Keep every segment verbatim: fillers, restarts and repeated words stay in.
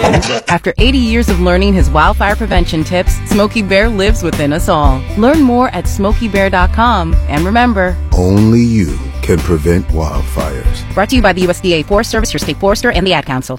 After eighty years of learning his wildfire prevention tips, Smokey Bear lives within us all. Learn more at smokey bear dot com. And remember, only you can prevent wildfires. Brought to you by the U S D A Forest Service, your state forester, and the Ad Council.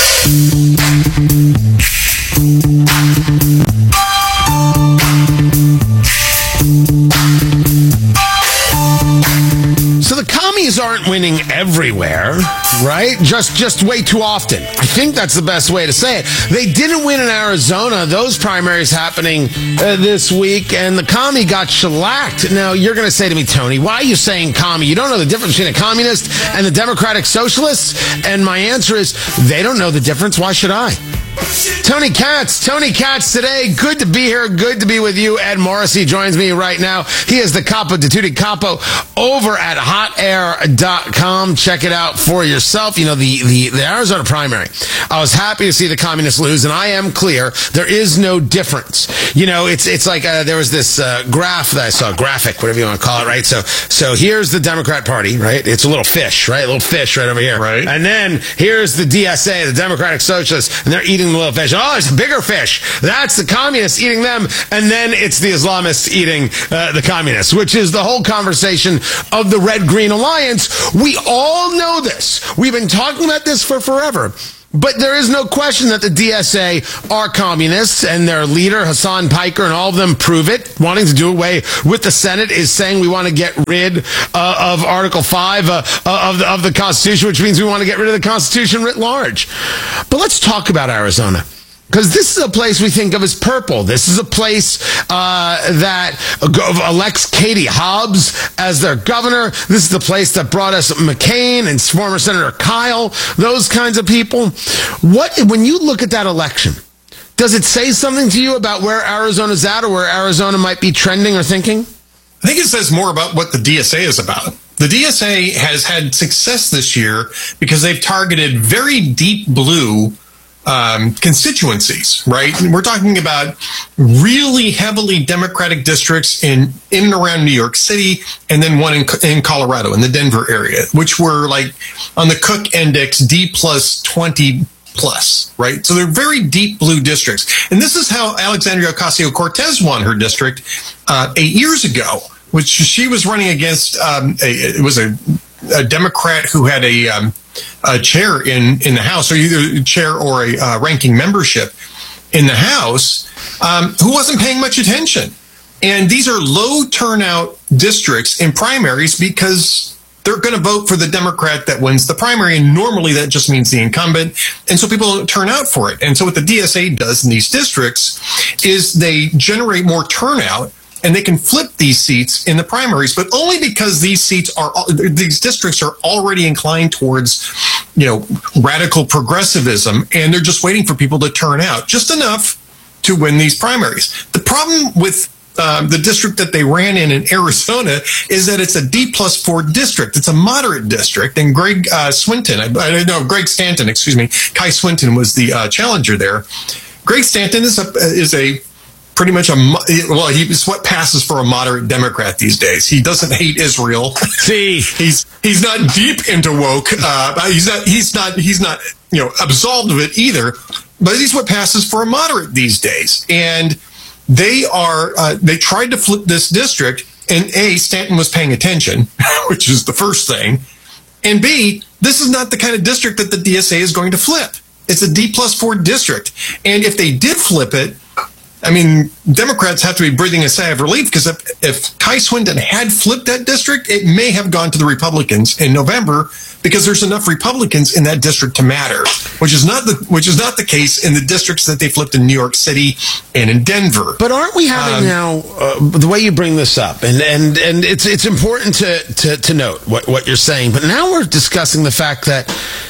So the commies aren't winning everywhere, right? Just just way too often. I think that's the best way to say it. They didn't win in Arizona. Those primaries happening uh, this week, and the commie got shellacked. Now, you're going to say to me, Tony, why are you saying commie? You don't know the difference between a communist and the Democratic Socialists? And my answer is, they don't know the difference. Why should I? Tony Katz, Tony Katz today. Good to be here. Good to be with you. Ed Morrissey joins me right now. He is the Capo di Tutti Capo over at hot air dot com. Check it out for yourself. You know, the, the, the Arizona primary, I was happy to see the communists lose, and I am clear, there is no difference. You know, it's it's like uh, there was this uh, graph that I saw, graphic, whatever you want to call it, right? So so here's the Democrat Party, right? It's a little fish, right? A little fish right over here. Right. And then here's the D S A, the Democratic Socialists, and they're eating the little fish. Oh, there's a bigger fish. That's the communists eating them. And then it's the Islamists eating uh, the communists, which is the whole conversation of the Red-Green Alliance. We all know this. We've been talking about this for forever. But there is no question that the D S A are communists, and their leader, Hassan Piker, and all of them prove it. Wanting to do away with the Senate is saying we want to get rid uh, of Article five uh, of, the, of the Constitution, which means we want to get rid of the Constitution writ large. But let's talk about Arizona. Because this is a place we think of as purple. This is a place uh, that elects Katie Hobbs as their governor. This is the place that brought us McCain and former Senator Kyle, those kinds of people. What, when you look at that election, does it say something to you about where Arizona's at or where Arizona might be trending or thinking? I think it says more about what the D S A is about. The D S A has had success this year because they've targeted very deep blue Um, constituencies, right? We're talking about really heavily Democratic districts in, in and around New York City, and then one in, in Colorado, in the Denver area, which were like on the Cook Index D plus twenty plus, right? So they're very deep blue districts. And this is how Alexandria Ocasio-Cortez won her district uh, eight years ago, which she was running against, um, a, it was a, a Democrat who had a, um, a chair in, in the House, or either a chair or a uh, ranking membership in the House, um, who wasn't paying much attention. And these are low turnout districts in primaries because they're going to vote for the Democrat that wins the primary. And normally that just means the incumbent. And so people don't turn out for it. And so what the D S A does in these districts is they generate more turnout, and they can flip these seats in the primaries, but only because these seats are, these districts are already inclined towards, you know, radical progressivism, and they're just waiting for people to turn out just enough to win these primaries. The problem with um, the district that they ran in in Arizona is that it's a D plus four district. It's a moderate district, and Greg uh, Swinton, I, I know Greg Stanton, excuse me, Kai Swinton was the uh, challenger there. Greg Stanton is a is a pretty much a, well, he's what passes for a moderate Democrat these days. He doesn't hate Israel. See, he's he's not deep into woke. Uh, he's not he's not he's not you know absolved of it either. But he's what passes for a moderate these days. And they are uh, they tried to flip this district, and A, Stanton was paying attention, which is the first thing, and B, this is not the kind of district that the D S A is going to flip. It's a D plus four district, and if they did flip it, I mean, Democrats have to be breathing a sigh of relief, because if, if Kai Swinton had flipped that district, it may have gone to the Republicans in November, because there's enough Republicans in that district to matter, which is not the which is not the case in the districts that they flipped in New York City and in Denver. But aren't we having um, now uh, the way you bring this up, and and and it's it's important to to, to note what what you're saying. But now we're discussing the fact that,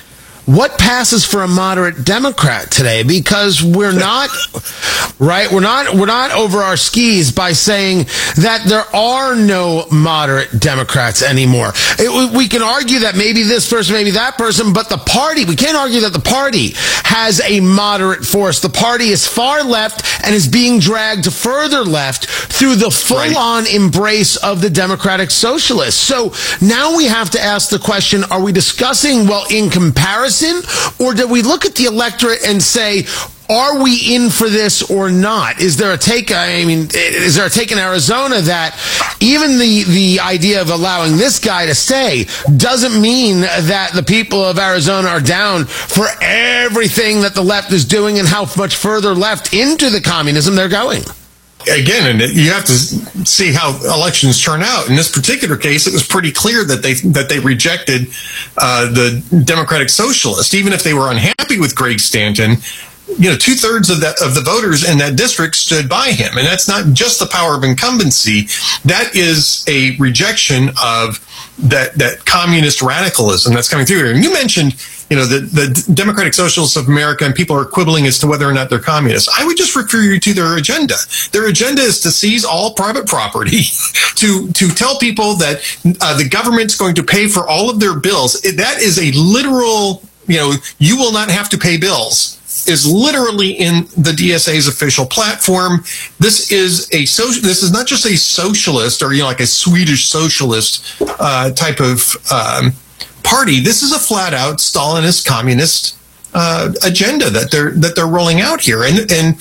what passes for a moderate Democrat today? Because we're not, right, we're not, we're not over our skis by saying that there are no moderate Democrats anymore. It, we can argue that maybe this person, maybe that person, but the party, we can't argue that the party has a moderate force. The party is far left and is being dragged further left through the full-on right. embrace of the Democratic Socialists. So now we have to ask the question, are we discussing, well, in comparison partisan, or do we look at the electorate and say, are we in for this or not? Is there a take? I mean, is there a take in Arizona that even the, the idea of allowing this guy to stay doesn't mean that the people of Arizona are down for everything that the left is doing and how much further left into the communism they're going? Again, and you have to see how elections turn out. In this particular case, it was pretty clear that they that they rejected uh, the Democratic Socialist, even if they were unhappy with Greg Stanton. You know, two thirds of that of the voters in that district stood by him, and that's not just the power of incumbency. That is a rejection of that that communist radicalism that's coming through here. And you mentioned, you know, the the Democratic Socialists of America, and people are quibbling as to whether or not they're communists. I would just refer you to their agenda. Their agenda is to seize all private property, to to tell people that uh, the government's going to pay for all of their bills. That is a literal, you know, you will not have to pay bills. Is literally in the D S A's official platform. This is a social. This is not just a socialist or, you know, like a Swedish socialist uh, type of um, party. This is a flat out Stalinist communist uh, agenda that they're that they're rolling out here. And and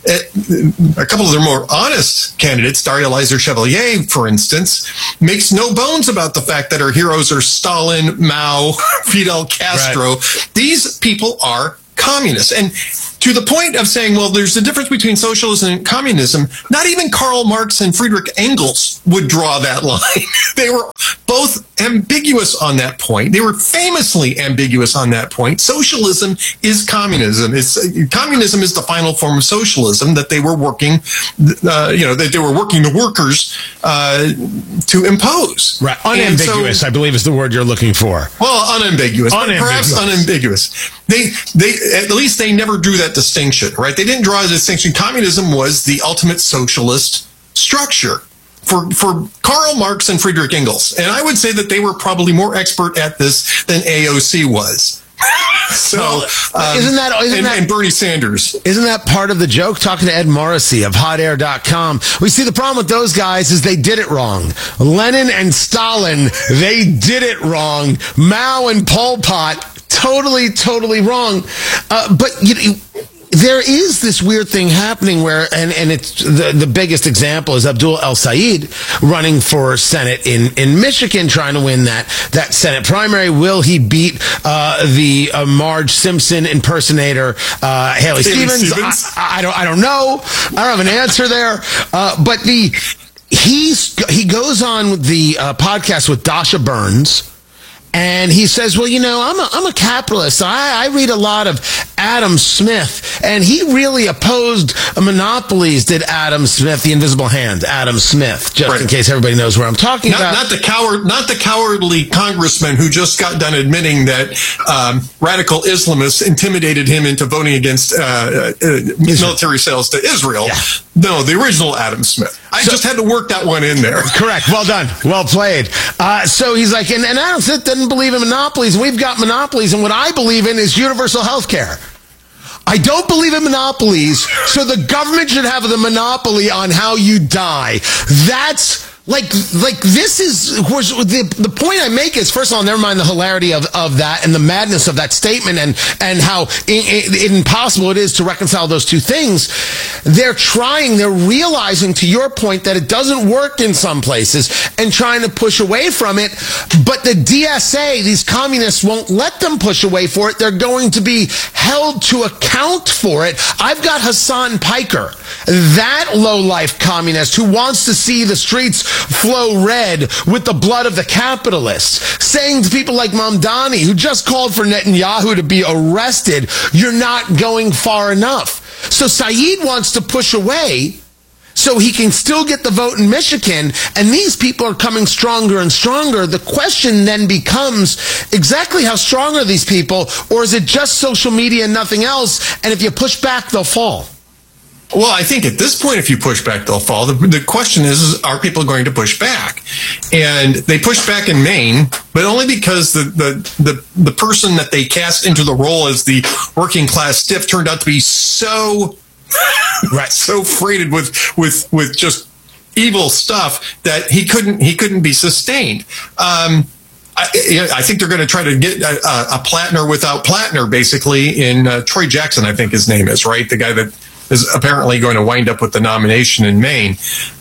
uh, a couple of their more honest candidates, Daria Leiser Chevalier, for instance, makes no bones about the fact that our heroes are Stalin, Mao, Fidel Castro. Right. These people are communists. And to the point of saying, well, there's a difference between socialism and communism, not even Karl Marx and Friedrich Engels would draw that line. They were both ambiguous on that point. They were famously ambiguous on that point. Socialism is communism. It's uh, communism is the final form of socialism that they were working, uh, you know, that they were working the workers uh, to impose. Right. Unambiguous, so, I believe, is the word you're looking for. Well, unambiguous, unambiguous. perhaps unambiguous. They, they, at least they never drew that distinction, right? They didn't draw a distinction. Communism was the ultimate socialist structure for, for Karl Marx and Friedrich Engels. And I would say that they were probably more expert at this than A O C was. So, well, um, isn't that, isn't and, that, and Bernie Sanders. Isn't that part of the joke? Talking to Ed Morrissey of hot air dot com. We see the problem with those guys is they did it wrong. Lenin and Stalin, they did it wrong. Mao and Pol Pot, totally, totally wrong. Uh, but you know, there is this weird thing happening where, and, and it's the, the biggest example is Abdul El-Sayed running for Senate in, in Michigan, trying to win that, that Senate primary. Will he beat uh, the uh, Marge Simpson impersonator, uh, Haley, Haley Stevens? Stevens? I, I don't, I don't know. I don't have an answer there. Uh, but the, he's, he goes on with the uh, podcast with Dasha Burns. And he says, well, you know, I'm a, I'm a capitalist. I, I read a lot of Adam Smith, and he really opposed monopolies, did Adam Smith, the invisible hand, Adam Smith, just right. in case everybody knows where I'm talking not, about. Not the coward, not the cowardly congressman who just got done admitting that um, radical Islamists intimidated him into voting against uh, uh, military sales to Israel. Yeah. No, the original Adam Smith. I so, just had to work that one in there. Correct. Well done. Well played. Uh, so he's like, and, and Adam Smith doesn't believe in monopolies. We've got monopolies, and what I believe in is universal health care. I don't believe in monopolies, so the government should have the monopoly on how you die. That's like, like this is, of course, the, the point I make is, first of all, never mind the hilarity of, of that and the madness of that statement and, and how in, in, impossible it is to reconcile those two things. They're trying, they're realizing, to your point, that it doesn't work in some places and trying to push away from it. But the D S A, these communists, won't let them push away for it. They're going to be held to account for it. I've got Hassan Piker, that lowlife communist who wants to see the streets flow red with the blood of the capitalists, saying to people like Mamdani, who just called for Netanyahu to be arrested, you're not going far enough. So Saeed wants to push away so he can still get the vote in Michigan, and these people are coming stronger and stronger. The question then becomes, exactly how strong are these people, or is it just social media and nothing else, and if you push back, they'll fall? Well, I think at this point, if you push back, they'll fall. The, the question is, is, are people going to push back? And they pushed back in Maine, but only because the, the, the, the person that they cast into the role as the working class stiff turned out to be so, right, so freighted with, with, with just evil stuff that he couldn't, he couldn't be sustained. Um, I, I think they're going to try to get a, a Plattner without Plattner, basically, in uh, Troy Jackson, I think his name is, right? The guy that is apparently going to wind up with the nomination in Maine.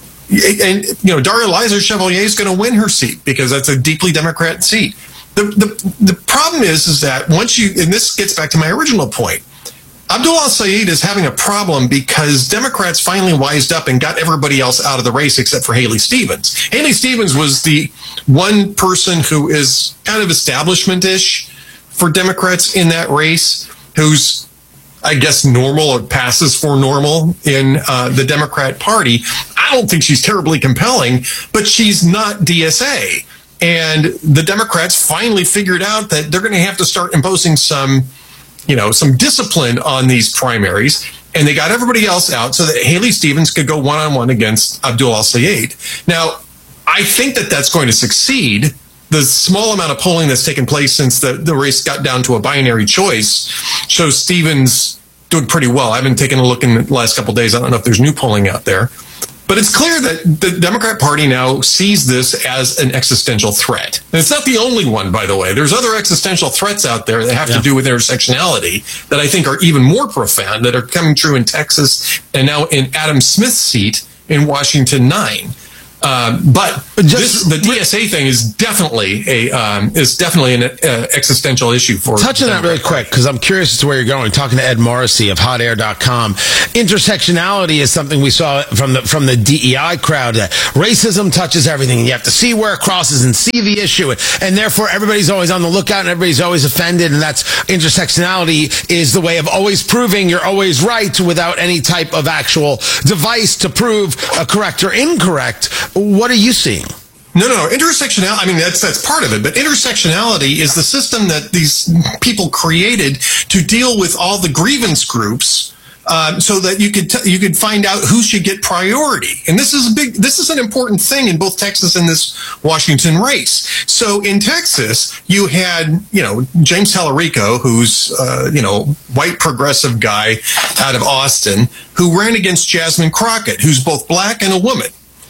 And, you know, Daria Lizer Chevalier is going to win her seat because that's a deeply Democrat seat. The, the, the problem is, is that once you, and this gets back to my original point, Abdul al-Sayed is having a problem because Democrats finally wised up and got everybody else out of the race except for Haley Stevens. Haley Stevens was the one person who is kind of establishment-ish for Democrats in that race, who's, I guess, normal or passes for normal in uh, the Democrat Party. I don't think she's terribly compelling, but she's not D S A. And the Democrats finally figured out that they're going to have to start imposing some you know, some discipline on these primaries, and they got everybody else out so that Haley Stevens could go one-on-one against Abdul al-Sayed. Now, I think that that's going to succeed. The small amount of polling that's taken place since the, the race got down to a binary choice shows Stevens doing pretty well. I haven't taken a look in the last couple of days. I don't know if there's new polling out there. But it's clear that the Democrat Party now sees this as an existential threat. And it's not the only one, by the way. There's other existential threats out there that have yeah. to do with intersectionality that I think are even more profound, that are coming true in Texas and now in Adam Smith's seat in Washington nine. Um, but this, the D S A thing is definitely a um, is definitely an uh, existential issue for. Touch on that really quick because I'm curious as to where you're going. Talking to Ed Morrissey of hot air dot com, intersectionality is something we saw from the from the D E I crowd. That racism touches everything. You have to see where it crosses and see the issue, and therefore everybody's always on the lookout and everybody's always offended. And that's intersectionality is the way of always proving you're always right without any type of actual device to prove a correct or incorrect. What are you seeing? No, no, intersectionality, I mean, that's that's part of it, but intersectionality is the system that these people created to deal with all the grievance groups um, so that you could t- you could find out who should get priority. And this is a big, this is an important thing in both Texas and this Washington race. So in Texas, you had, you know, James Tallarico, who's, uh, you know, white progressive guy out of Austin, who ran against Jasmine Crockett, who's both black and a woman.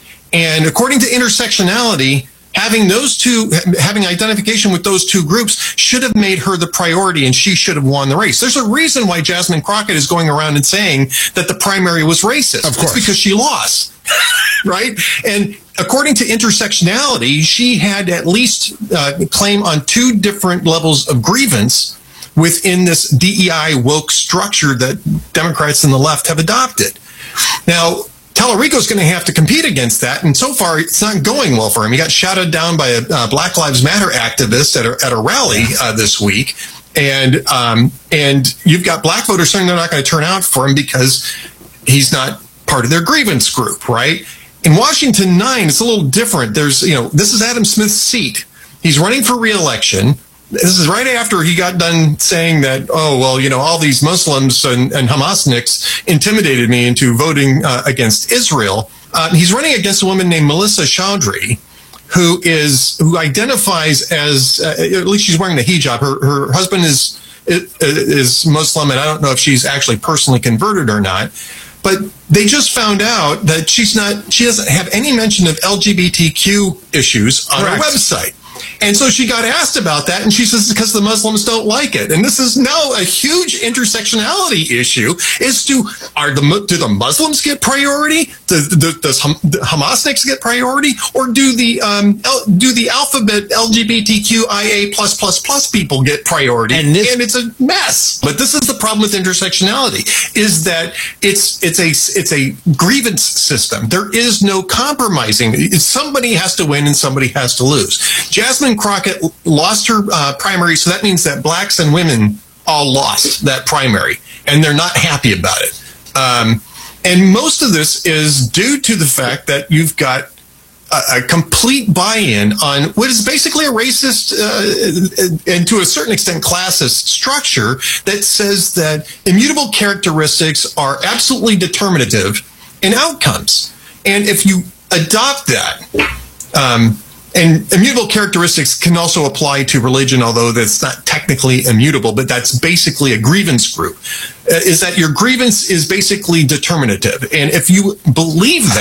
And according to intersectionality, having those two, having identification with those two groups should have made her the priority and she should have won the race. There's a reason why Jasmine Crockett is going around and saying that the primary was racist. Of course. It's because she lost, right? And according to intersectionality, she had at least uh, claim on two different levels of grievance within this D E I woke structure that Democrats and the left have adopted. Now, Tallarico's going to have to compete against that, and so far it's not going well for him. He got shouted down by a uh, Black Lives Matter activist at a, at a rally uh, this week, and um, and you've got black voters saying they're not going to turn out for him because he's not part of their grievance group, right? In Washington nine, it's a little different. There's, you know, this is Adam Smith's seat. He's running for re-election. This is right after he got done saying that, oh, well, you know, all these Muslims and, and Hamasniks intimidated me into voting uh, against Israel. Uh, he's running against a woman named Melissa Chaudhry, who is who identifies as, uh, at least she's wearing the hijab. Her her husband is is Muslim, and I don't know if she's actually personally converted or not. But they just found out that she's not. She doesn't have any mention of L G B T Q issues on Correct. Her website. And so she got asked about that, and she says it's because the Muslims don't like it. And this is now a huge intersectionality issue: is to are the do the Muslims get priority? Does, does Hamasniks get priority, or do the um, do the alphabet L G B T Q I A plus plus plus people get priority? And, this- and it's a mess. But this is the problem with intersectionality: is that it's it's a it's a grievance system. There is no compromising. Somebody has to win and somebody has to lose. Jasmine Crockett lost her uh, primary, so that means that blacks and women all lost that primary, and they're not happy about it. Um, and most of this is due to the fact that you've got a, a complete buy-in on what is basically a racist uh, and to a certain extent classist structure that says that immutable characteristics are absolutely determinative in outcomes. And if you adopt that, um, and immutable characteristics can also apply to religion, although that's not technically immutable, but that's basically a grievance group, uh, is that your grievance is basically determinative. And if you believe that,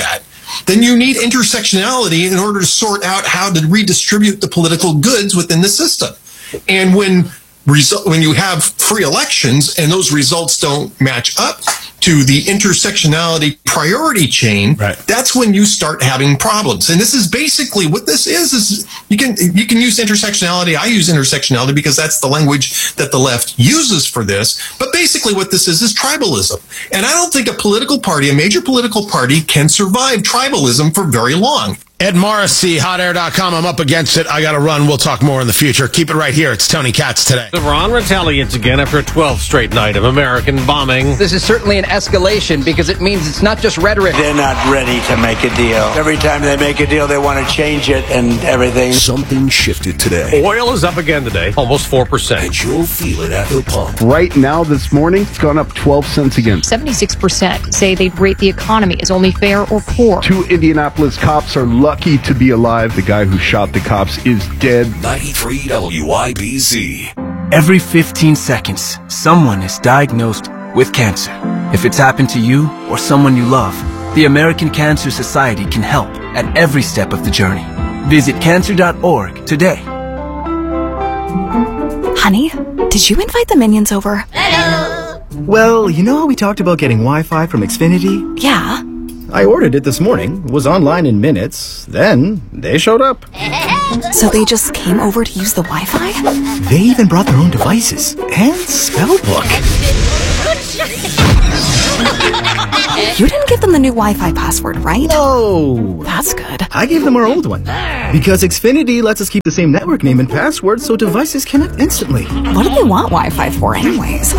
then you need intersectionality in order to sort out how to redistribute the political goods within the system. And when result, when you have free elections and those results don't match up to the intersectionality priority chain, right, that's when you start having problems. And this is basically what this is, is you can, you can use intersectionality. I use intersectionality because that's the language that the left uses for this. But basically what this is, is tribalism. And I don't think a political party, a major political party, can survive tribalism for very long. Ed Morrissey, hot air dot com. I'm up against it. I got to run. We'll talk more in the future. Keep it right here. It's Tony Katz Today. Iran retaliates again after a twelfth straight night of American bombing. This is certainly an escalation because it means it's not just rhetoric. They're not ready to make a deal. Every time they make a deal, they want to change it and everything. Something shifted today. Oil is up again today, almost four percent. And you'll feel it at the pump. Right now, this morning, it's gone up twelve cents again. seventy-six percent say they'd rate the economy as only fair or poor. Two Indianapolis cops are lucky to be alive. The guy who shot the cops is dead. ninety-three W I B Z. Every fifteen seconds, someone is diagnosed with cancer. If it's happened to you or someone you love, the American Cancer Society can help at every step of the journey. Visit cancer dot org today. Honey, did you invite the minions over? Hello! Well, you know how we talked about getting Wi-Fi from Xfinity? Yeah. I ordered it this morning, was online in minutes, then they showed up. So they just came over to use the Wi-Fi? They even brought their own devices and spellbook. You didn't give them the new Wi-Fi password, right? No. That's good. I gave them our old one. Because Xfinity lets us keep the same network name and password so devices connect instantly. What do they want Wi-Fi for anyways?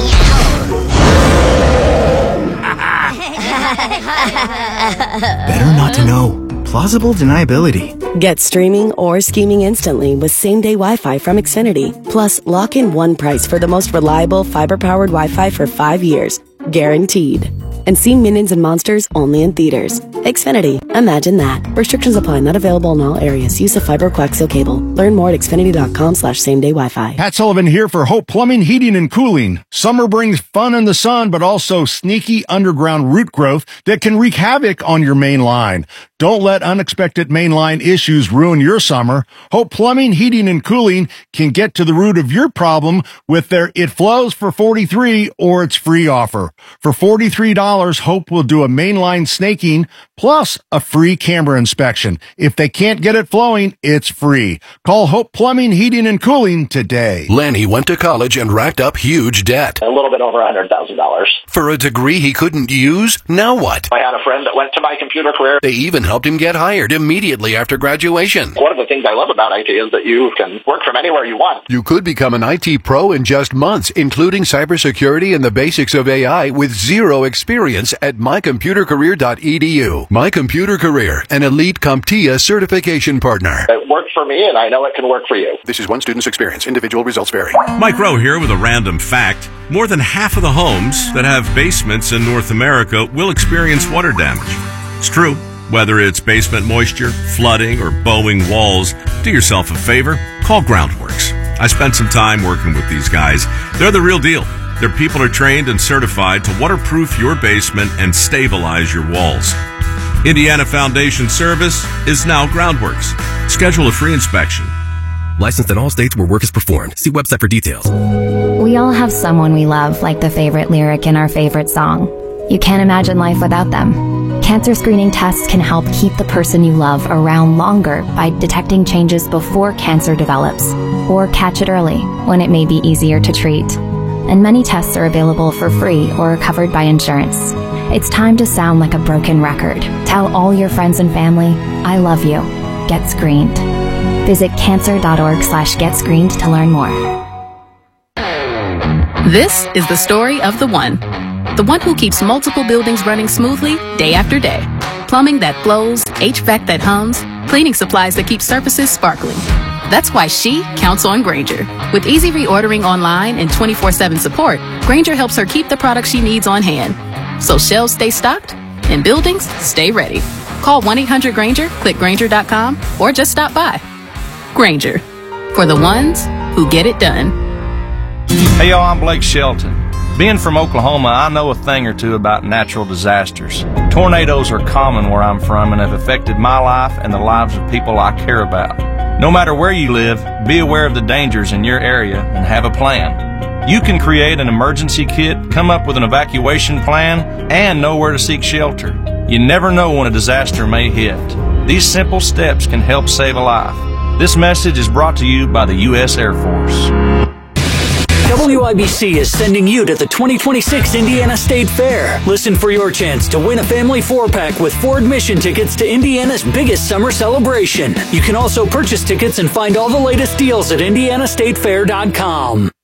Better not to know. Plausible deniability. Get streaming or scheming instantly with same-day Wi-Fi from Xfinity. Plus, lock in one price for the most reliable fiber-powered Wi-Fi for five years. Guaranteed. And see Minions and Monsters only in theaters. Xfinity. Imagine that. Restrictions apply. Not available in all areas. Use of fiber coaxial cable. Learn more at xfinity dot com slash same day Wi-Fi. Pat Sullivan here for Hope Plumbing, Heating, and Cooling. Summer brings fun in the sun, but also sneaky underground root growth that can wreak havoc on your main line. Don't let unexpected mainline issues ruin your summer. Hope Plumbing, Heating, and Cooling can get to the root of your problem with their It Flows for forty-three dollars or It's Free offer. For forty-three dollars, Hope will do a mainline snaking plus a free camera inspection. If they can't get it flowing, it's free. Call Hope Plumbing, Heating, and Cooling today. Lanny went to college and racked up huge debt. A little bit over one hundred thousand dollars. For a degree he couldn't use? Now what? I had a friend that went to My Computer Career. They even helped him get hired immediately after graduation. One of the things I love about I T is that you can work from anywhere you want. You could become an I T pro in just months, including cybersecurity and the basics of A I with zero experience at my computer career dot e d u. My Computer Career, an elite CompTIA certification partner. It worked for me, and I know it can work for you. This is one student's experience. Individual results vary. Mike Rowe here with a random fact. More than half of the homes that have basements in North America will experience water damage. It's true. Whether it's basement moisture, flooding, or bowing walls, do yourself a favor, call Groundworks. I spent some time working with these guys. They're the real deal. Their people are trained and certified to waterproof your basement and stabilize your walls. Indiana Foundation Service is now Groundworks. Schedule a free inspection. Licensed in all states where work is performed. See website for details. We all have someone we love, like the favorite lyric in our favorite song. You can't imagine life without them. Cancer screening tests can help keep the person you love around longer by detecting changes before cancer develops, or catch it early when it may be easier to treat. And many tests are available for free or covered by insurance. It's time to sound like a broken record. Tell all your friends and family, I love you. Get screened. Visit cancer dot org slash get screened to learn more. This is the story of the one. The one who keeps multiple buildings running smoothly day after day. Plumbing that flows, H V A C that hums, cleaning supplies that keep surfaces sparkling. That's why she counts on Grainger. With easy reordering online and twenty-four seven support, Grainger helps her keep the products she needs on hand. So shelves stay stocked and buildings stay ready. Call one eight hundred Grainger, click Grainger dot com, or just stop by. Grainger, for the ones who get it done. Hey y'all, I'm Blake Shelton. Being from Oklahoma, I know a thing or two about natural disasters. Tornadoes are common where I'm from and have affected my life and the lives of people I care about. No matter where you live, be aware of the dangers in your area and have a plan. You can create an emergency kit, come up with an evacuation plan, and know where to seek shelter. You never know when a disaster may hit. These simple steps can help save a life. This message is brought to you by the U S Air Force. W I B C is sending you to the twenty twenty-six Indiana State Fair. Listen for your chance to win a family four-pack with four admission tickets to Indiana's biggest summer celebration. You can also purchase tickets and find all the latest deals at indiana state fair dot com.